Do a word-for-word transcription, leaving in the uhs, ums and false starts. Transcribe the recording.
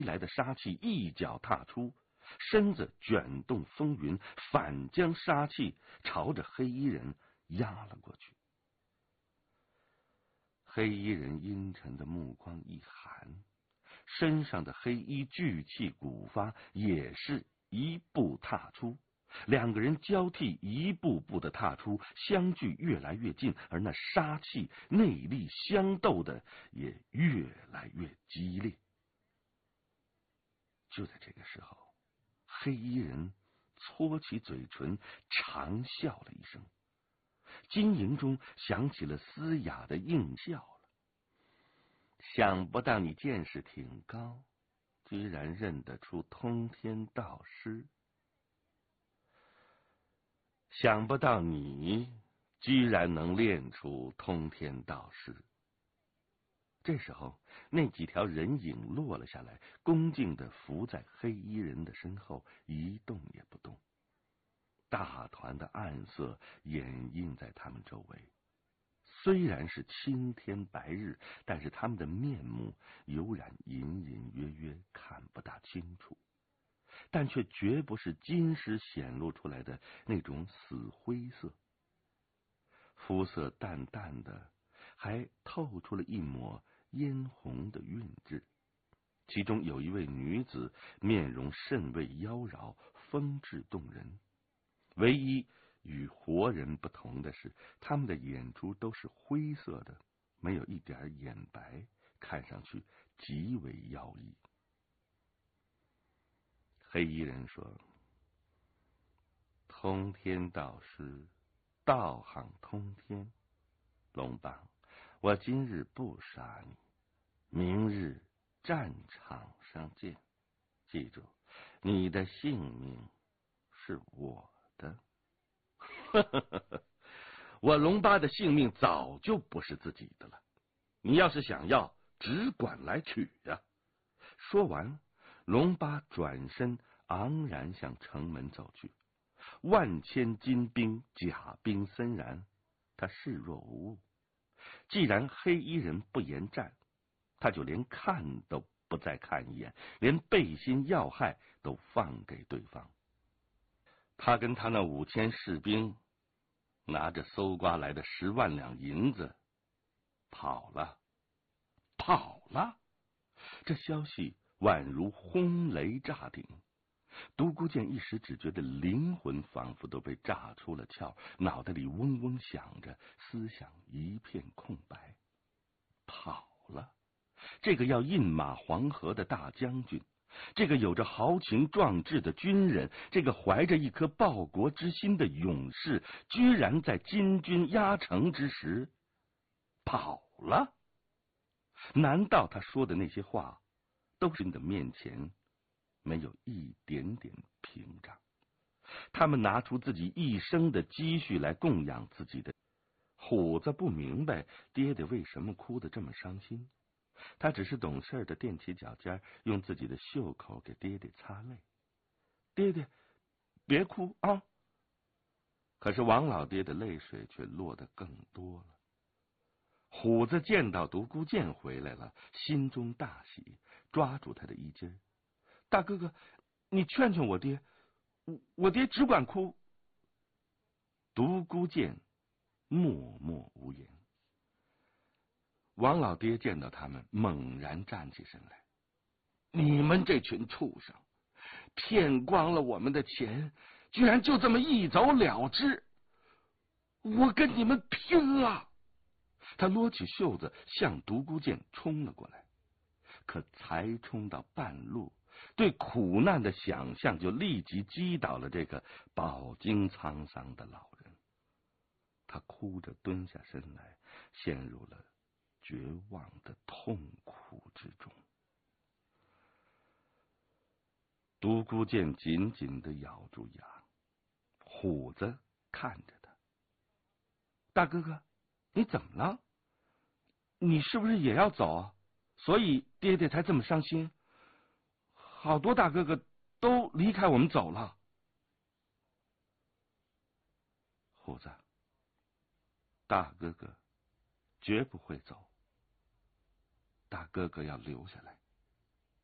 来的杀气一脚踏出，身子卷动风云，反将杀气朝着黑衣人压了过去。黑衣人阴沉的目光一寒，身上的黑衣巨气鼓发，也是一步踏出。两个人交替一步步的踏出，相距越来越近，而那杀气内力相斗的也越来越激烈。就在这个时候，黑衣人搓起嘴唇，长笑了一声，金营中响起了嘶哑的应笑了。想不到你见识挺高，居然认得出通天道师。想不到你居然能练出通天道师。这时候，那几条人影落了下来，恭敬地伏在黑衣人的身后，一动也不动。大团的暗色掩映在他们周围，虽然是青天白日，但是他们的面目犹然隐隐约约，看不大清楚，但却绝不是金时显露出来的那种死灰色，肤色淡淡的，还透出了一抹嫣红的韵致。其中有一位女子，面容甚为妖娆，风致动人。唯一与活人不同的是，他们的眼珠都是灰色的，没有一点眼白，看上去极为妖异。黑衣人说：通天道师，道行通天。龙邦，我今日不杀你，明日战场上见。记住，你的性命是我的。我龙巴的性命早就不是自己的了，你要是想要，只管来取呀、啊！说完，龙巴转身昂然向城门走去。万千金兵甲兵森然，他视若无物。既然黑衣人不言战，他就连看都不再看一眼，连背心要害都放给对方。他跟他那五千士兵拿着搜刮来的十万两银子跑了，跑了！这消息宛如轰雷炸顶，独孤剑一时只觉得灵魂仿佛都被炸出了窍，脑袋里嗡嗡响着，思想一片空白。跑了！这个要印马黄河的大将军，这个有着豪情壮志的军人，这个怀着一颗报国之心的勇士，居然在金军压城之时跑了！难道他说的那些话都是的面前没有一点点屏障？他们拿出自己一生的积蓄来供养自己的。虎子不明白爹爹为什么哭得这么伤心，他只是懂事的踮起脚尖，用自己的袖口给爹爹擦泪。爹爹，别哭啊！可是王老爹的泪水却落得更多了。虎子见到独孤剑回来了，心中大喜，抓住他的衣襟。大哥哥，你劝劝我爹，我我爹只管哭。独孤剑默默无言。王老爹见到他们，猛然站起身来：你们这群畜生，骗光了我们的钱，居然就这么一走了之！我跟你们拼了！他撸起袖子向独孤剑冲了过来，可才冲到半路，对苦难的想象就立即击倒了这个饱经沧桑的老人。他哭着蹲下身来，陷入了绝望的痛苦之中。独孤剑紧紧地咬住牙，虎子看着他：大哥哥，你怎么了？你是不是也要走？所以爹爹才这么伤心？好多大哥哥都离开我们走了。虎子，大哥哥绝不会走，大哥哥要留下来。